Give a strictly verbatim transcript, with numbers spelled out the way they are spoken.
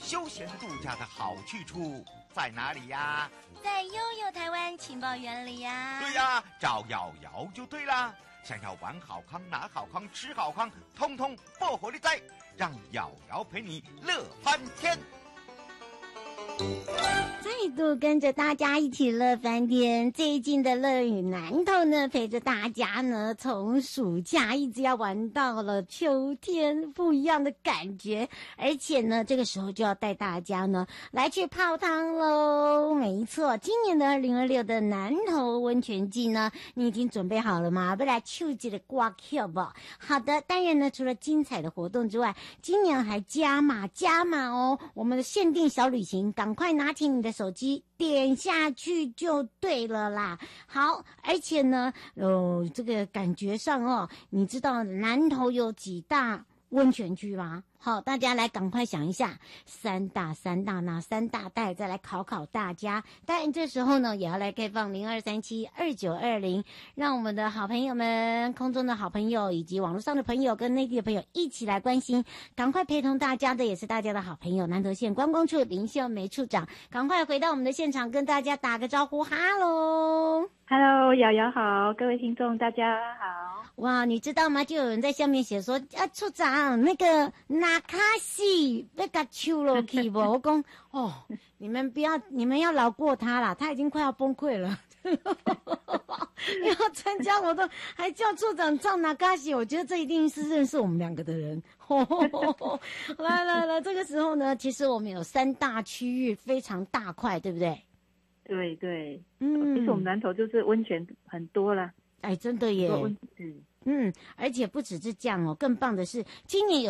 休闲度假的好去处在哪里呀？ 在悠悠台湾情报园里呀。 对呀，找瑶瑶就对啦。想要玩好康、拿好康、吃好康，通通报火力在，让瑶瑶陪你乐翻天。 再度跟着大家一起乐翻天，最近的乐与南投呢，陪着大家呢，从暑假一直要玩到了秋天，不一样的感觉。而且呢，这个时候就要带大家呢来去泡汤喽。没错，今年的二零二六的南投温泉季呢，你已经准备好了吗？不来秋季的挂票吧。好的，当然呢，除了精彩的活动之外，今年还加码加码哦，我们的限定小旅行，赶快拿起你的手机点下去就对了啦。好，而且呢，呃，这个感觉上哦，你知道南投有几大温泉区吗？好，大家来赶快想一下，三大三大哪三大带，再来考考大家。当然这时候呢，也要来开放零二三七二九二零，让我们的好朋友们、空中的好朋友以及网络上的朋友跟内地的朋友一起来关心，赶快陪同大家的也是大家的好朋友南投县观光处林秀梅处长，赶快回到我们的现场跟大家打个招呼，哈喽。 Hello， 瑶瑶好，各位听众大家好。 哇，你知道吗？就有人在下面写说，啊，处长，那个那卡西要甲抽落去不？我讲哦，你们不要，你们要饶过他啦，他已经快要崩溃了。要参加活动，还叫处长唱那卡西，我觉得这一定是认识我们两个的人。来来来，这个时候呢，其实我们有三大区域，非常大块，对不对？ 对对， 嗯， 其实我们南投就是温泉很多啦， 哎，真的耶， 很多温泉， 嗯，而且不只是这样哦，更棒的是今年有